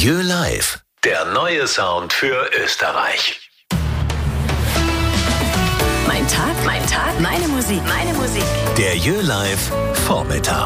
Jö Live, der neue Sound für Österreich. Mein Tag, meine Musik. Der Jö Live Vormittag.